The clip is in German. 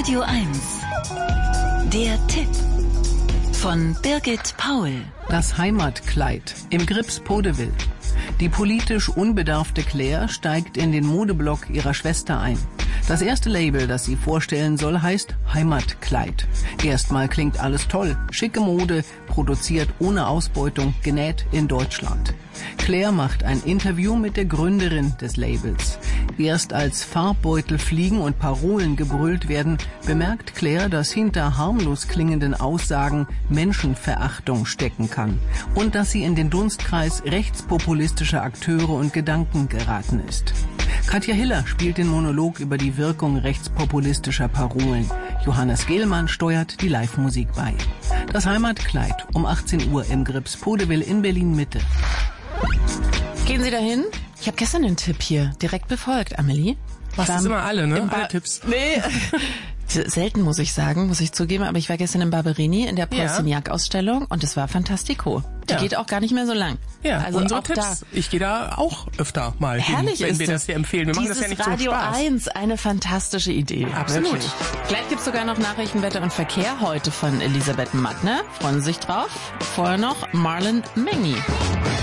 Radio 1. Der Tipp von Birgit Paul. Das Heimatkleid im Grips Podevil. Die politisch unbedarfte Claire steigt in den Modeblock ihrer Schwester ein. Das erste Label, das sie vorstellen soll, heißt Heimatkleid. Erstmal klingt alles toll. Schicke Mode, produziert ohne Ausbeutung, genäht in Deutschland. Claire macht ein Interview mit der Gründerin des Labels. Erst als Farbbeutel fliegen und Parolen gebrüllt werden, bemerkt Claire, dass hinter harmlos klingenden Aussagen Menschenverachtung stecken kann und dass sie in den Dunstkreis rechtspopulistischer Akteure und Gedanken geraten ist. Katja Hiller spielt den Monolog über die Wirkung rechtspopulistischer Parolen. Johannes Gehlmann steuert die Live-Musik bei. Das Heimatkleid um 18 Uhr im Grips Podevil in Berlin-Mitte. Gehen Sie dahin? Ich habe gestern einen Tipp hier direkt befolgt, Amelie. Was ist immer alle, ne? Alle Tipps. Nee. Selten, muss ich sagen, muss ich zugeben, aber ich war gestern in Barberini in der Paul Signac-Ausstellung und es war fantastico. Die geht auch gar nicht mehr so lang. Ja, also unsere auch Tipps. Da. Ich gehe da auch öfter mal herrlich hin, wenn wir das hier empfehlen. Wir machen das ja nicht Radio zum Spaß. 1, eine fantastische Idee. Absolut. Wirklich. Gleich gibt's sogar noch Nachrichten, Wetter und Verkehr heute von Elisabeth Mattner. Freuen Sie sich drauf? Vorher noch Marlon Mengi.